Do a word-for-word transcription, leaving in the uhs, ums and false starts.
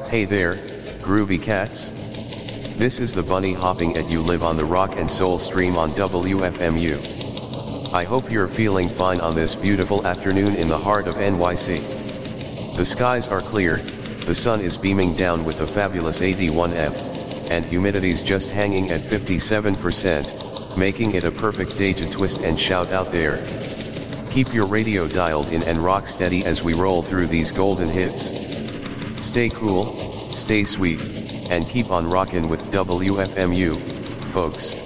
Hey there, groovy cats. This is the bunny hopping at You Live on the Rock and Soul stream on W F M U. I hope you're feeling fine on this beautiful afternoon in the heart of N Y C. The skies are clear, the sun is beaming down with a fabulous eighty-one F, and humidity's just hanging at fifty-seven percent, making it a perfect day to twist and shout out there. Keep your radio dialed in and rock steady as we roll through these golden hits. Stay cool, stay sweet, and keep on rockin' with W F M U, folks.